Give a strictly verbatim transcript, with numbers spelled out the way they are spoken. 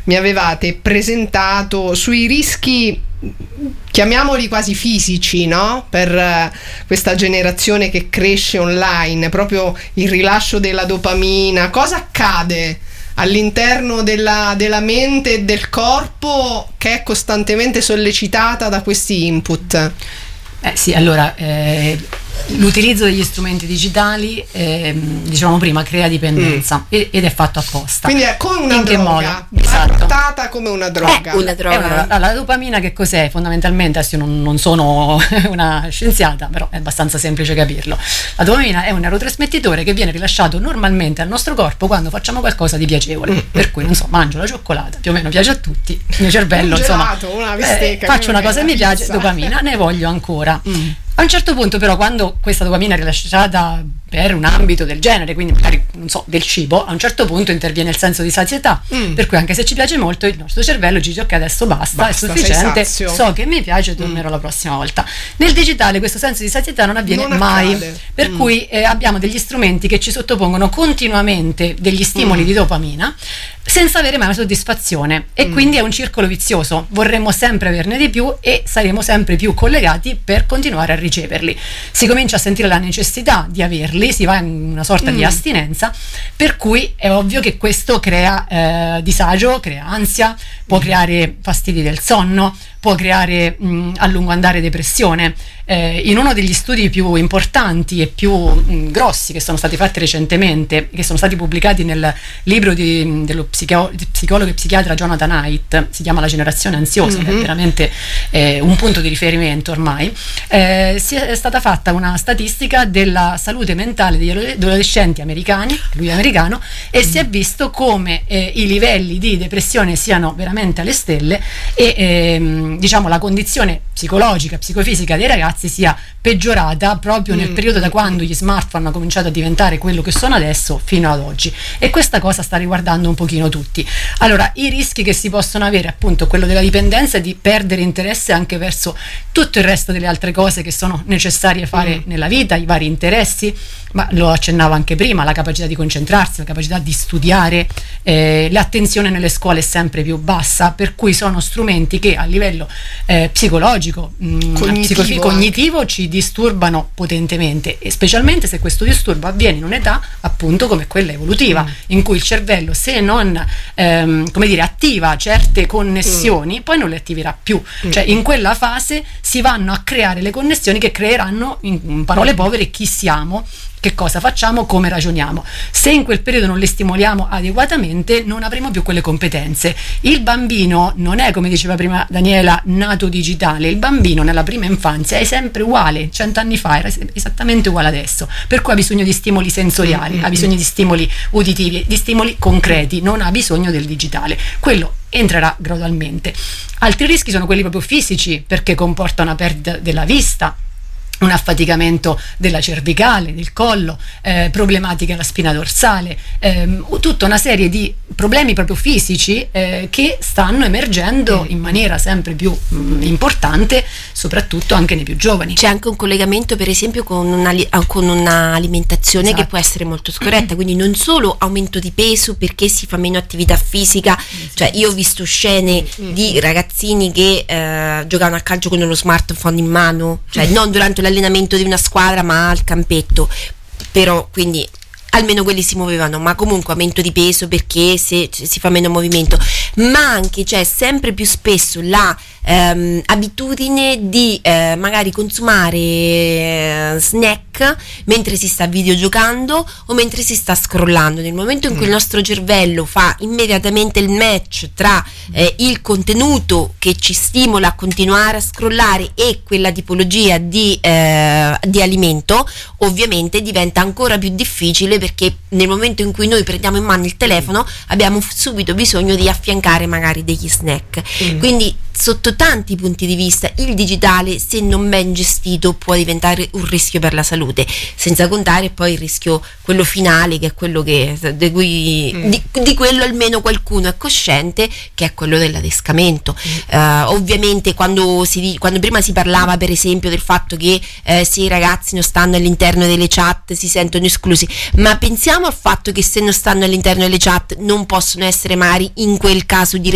mi avevate presentato sui rischi, chiamiamoli quasi fisici, no? Per uh, questa generazione che cresce online, proprio il rilascio della dopamina. Cosa accade all'interno della, della mente e del corpo che è costantemente sollecitata da questi input? Eh sì, allora eh, l'utilizzo degli strumenti digitali, eh, diciamo prima, crea dipendenza, mm. ed è fatto apposta. Quindi è come una In droga, che modo? Esatto. trattata come una droga. È una droga. È una, la dopamina che cos'è? Fondamentalmente, adesso io non, non sono una scienziata, però è abbastanza semplice capirlo. La dopamina è un neurotrasmettitore che viene rilasciato normalmente al nostro corpo quando facciamo qualcosa di piacevole. Mm. Per cui, non so, mangio la cioccolata, più o meno piace a tutti, il mio cervello, un insomma, gelato, una bistecca, eh, faccio una cosa che mi piace, pizza. Dopamina, ne voglio ancora. Mm. A un certo punto però, quando questa dopamina è rilasciata per un ambito del genere, quindi magari, non so, del cibo, a un certo punto interviene il senso di sazietà, mm. per cui anche se ci piace molto il nostro cervello ci dice ok, adesso basta, basta, è sufficiente, so che mi piace, tornerò mm. la prossima volta. Nel digitale questo senso di sazietà non avviene non mai, per mm. cui eh, abbiamo degli strumenti che ci sottopongono continuamente degli stimoli mm. di dopamina senza avere mai una soddisfazione, e mm. quindi è un circolo vizioso, vorremmo sempre averne di più e saremo sempre più collegati per continuare a riceverli. Si comincia a sentire la necessità di averli, si va in una sorta mm. di astinenza, per cui è ovvio che questo crea eh, disagio, crea ansia, può mm. creare fastidi del sonno, può creare mh, a lungo andare depressione. Eh, in uno degli studi più importanti e più mh, grossi che sono stati fatti recentemente, che sono stati pubblicati nel libro di, dello psichio- psicologo e psichiatra Jonathan Haidt, si chiama La generazione ansiosa, mm-hmm. che è veramente eh, un punto di riferimento ormai, eh, si è stata fatta una statistica della salute mentale degli adolescenti americani, lui è americano, e mm-hmm. si è visto come eh, i livelli di depressione siano veramente alle stelle e ehm, diciamo la condizione psicologica, psicofisica dei ragazzi sia peggiorata proprio mm. nel periodo da quando gli smartphone hanno cominciato a diventare quello che sono adesso fino ad oggi, e questa cosa sta riguardando un pochino tutti. Allora, i rischi che si possono avere, appunto, quello della dipendenza, è di perdere interesse anche verso tutto il resto delle altre cose che sono necessarie fare mm. nella vita, i vari interessi, ma lo accennavo anche prima, la capacità di concentrarsi, la capacità di studiare, eh, l'attenzione nelle scuole è sempre più bassa, per cui sono strumenti che a livello eh, psicologico, mh, cognitivo, psico- cognitivo ci disturbano potentemente, e specialmente se questo disturbo avviene in un'età appunto come quella evolutiva, mm. in cui il cervello, se non ehm, come dire, attiva certe connessioni, mm. poi non le attiverà più, mm. cioè in quella fase si vanno a creare le connessioni che creeranno, in, in parole povere, chi siamo, che cosa facciamo, come ragioniamo. Se in quel periodo non le stimoliamo adeguatamente, non avremo più quelle competenze. Il bambino non è, come diceva prima Daniela, nato digitale. Il bambino nella prima infanzia è sempre uguale, cent'anni fa era esattamente uguale adesso, per cui ha bisogno di stimoli sensoriali, mm-hmm. ha bisogno di stimoli uditivi, di stimoli concreti, non ha bisogno del digitale. Quello entrerà gradualmente. Altri rischi sono quelli proprio fisici, perché comporta una perdita della vista, un affaticamento della cervicale, del collo, eh, problematiche alla spina dorsale, ehm, tutta una serie di problemi proprio fisici eh, che stanno emergendo in maniera sempre più mh, importante, soprattutto anche nei più giovani. C'è anche un collegamento, per esempio, con una, con un'alimentazione esatto. che può essere molto scorretta, quindi non solo aumento di peso perché si fa meno attività fisica, esatto. cioè io ho visto scene mm-hmm. di ragazzini che eh, giocavano a calcio con uno smartphone in mano, cioè mm-hmm. non durante l'allenamento di una squadra ma al campetto, però quindi almeno quelli si muovevano, ma comunque aumento di peso perché se, si fa meno movimento, ma anche c'è sempre più spesso la ehm, abitudine di eh, magari consumare eh, snack mentre si sta videogiocando o mentre si sta scrollando. Nel momento in cui mm. il nostro cervello fa immediatamente il match tra eh, il contenuto che ci stimola a continuare a scrollare e quella tipologia di, eh, di alimento, ovviamente diventa ancora più difficile, perché nel momento in cui noi prendiamo in mano il telefono abbiamo subito bisogno di affiancare magari degli snack. Mm. Quindi sotto tanti punti di vista il digitale, se non ben gestito, può diventare un rischio per la salute, senza contare poi il rischio, quello finale, che è quello che di, cui, mm. di, di quello almeno qualcuno è cosciente, che è quello dell'adescamento. Mm. Uh, ovviamente quando, si, quando prima si parlava per esempio del fatto che eh, se i ragazzi non stanno all'interno delle chat si sentono esclusi, ma pensiamo al fatto che se non stanno all'interno delle chat non possono essere magari in quel caso di